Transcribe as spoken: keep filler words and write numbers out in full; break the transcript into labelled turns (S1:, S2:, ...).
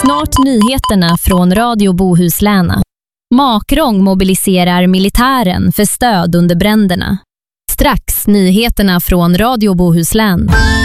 S1: Snart nyheterna från Radio Bohuslän. Makrång mobiliserar militären för stöd under bränderna. Strax nyheterna från Radio Bohuslän.